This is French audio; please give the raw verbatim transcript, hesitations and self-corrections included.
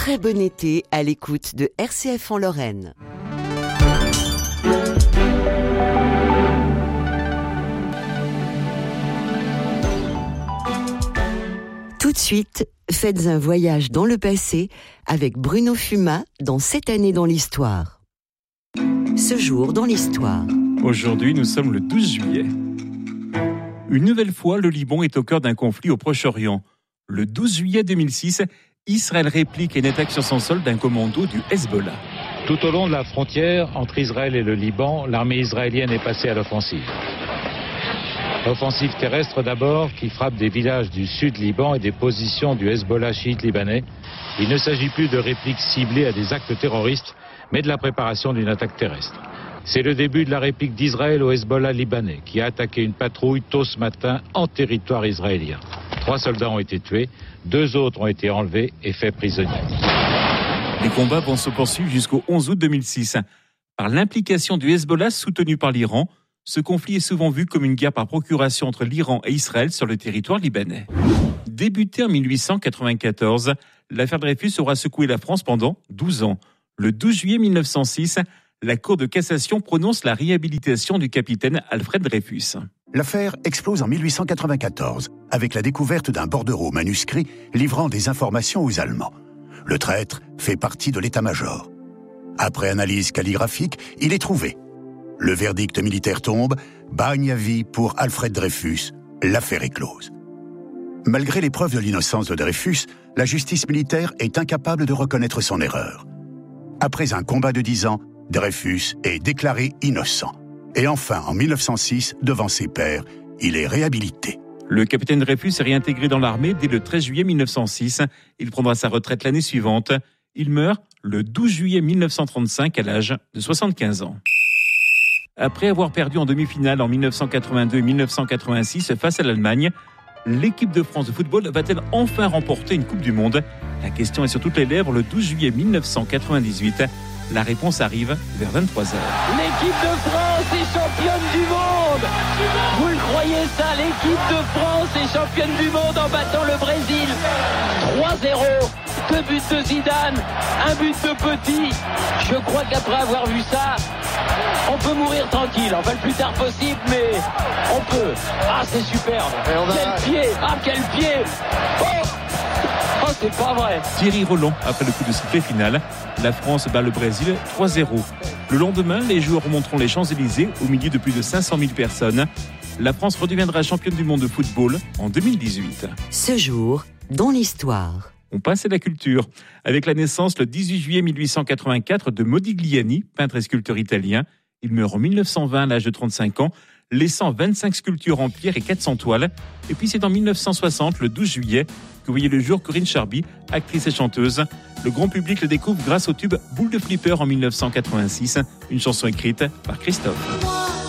très bon été à l'écoute de R C F en Lorraine. Tout de suite, faites un voyage dans le passé avec Bruno Fumat dans Cette année dans l'histoire. Ce jour dans l'histoire. Aujourd'hui, nous sommes le douze juillet. Une nouvelle fois, le Liban est au cœur d'un conflit au Proche-Orient. Le douze juillet deux mille six, Israël réplique une attaque sur son sol d'un commando du Hezbollah. Tout au long de la frontière entre Israël et le Liban, l'armée israélienne est passée à l'offensive. Offensive terrestre d'abord, qui frappe des villages du sud Liban et des positions du Hezbollah chiite libanais. Il ne s'agit plus de répliques ciblées à des actes terroristes, mais de la préparation d'une attaque terrestre. C'est le début de la réplique d'Israël au Hezbollah libanais, qui a attaqué une patrouille tôt ce matin en territoire israélien. Trois soldats ont été tués, deux autres ont été enlevés et faits prisonniers. Les combats vont se poursuivre jusqu'au onze août deux mille six. Par l'implication du Hezbollah soutenu par l'Iran, ce conflit est souvent vu comme une guerre par procuration entre l'Iran et Israël sur le territoire libanais. Débutée en mille huit cent quatre-vingt-quatorze, l'affaire Dreyfus aura secoué la France pendant douze ans. Le douze juillet mille neuf cent six, la Cour de cassation prononce la réhabilitation du capitaine Alfred Dreyfus. L'affaire explose en mille huit cent quatre-vingt-quatorze, avec la découverte d'un bordereau manuscrit livrant des informations aux Allemands. Le traître fait partie de l'état-major. Après analyse calligraphique, il est trouvé. Le verdict militaire tombe, bagne à vie pour Alfred Dreyfus. L'affaire est close. Malgré les preuves de l'innocence de Dreyfus, la justice militaire est incapable de reconnaître son erreur. Après un combat de dix ans, Dreyfus est déclaré innocent. Et enfin, en mille neuf cent six, devant ses pairs, il est réhabilité. Le capitaine Dreyfus est réintégré dans l'armée dès le treize juillet mille neuf cent six. Il prendra sa retraite l'année suivante. Il meurt le douze juillet mille neuf cent trente-cinq à l'âge de soixante-quinze ans. Après avoir perdu en demi-finale en mille neuf cent quatre-vingt-deux et mille neuf cent quatre-vingt-six face à l'Allemagne, l'équipe de France de football va-t-elle enfin remporter une Coupe du Monde ? La question est sur toutes les lèvres le douze juillet mille neuf cent quatre-vingt-dix-huit. La réponse arrive vers vingt-trois heures. L'équipe de France est championne du monde. Vous le croyez ça ? L'équipe de France est championne du monde en battant le Brésil. trois zéro. Deux buts de Zidane, un but de Petit. Je crois qu'après avoir vu ça, on peut mourir tranquille. Enfin, le plus tard possible, mais on peut. Ah, c'est superbe. A... Quel pied. Ah, quel pied. Oh Oh, c'est pas vrai. Thierry Roland, après le coup de sifflet final, la France bat le Brésil trois zéro. Le lendemain, les joueurs remonteront les Champs-Élysées au milieu de plus de cinq cent mille personnes. La France redeviendra championne du monde de football en deux mille dix-huit. Ce jour, dans l'histoire. On passe à la culture. Avec la naissance le dix-huit juillet mille huit cent quatre-vingt-quatre de Modigliani, peintre et sculpteur italien. Il meurt en mille neuf cent vingt à l'âge de trente-cinq ans, laissant vingt-cinq sculptures en pierre et quatre cents toiles. Et puis c'est en mille neuf cent soixante, le douze juillet, que voyait le jour Corinne Charby, actrice et chanteuse. Le grand public le découvre grâce au tube Boule de Flipper en mille neuf cent quatre-vingt-six, une chanson écrite par Christophe.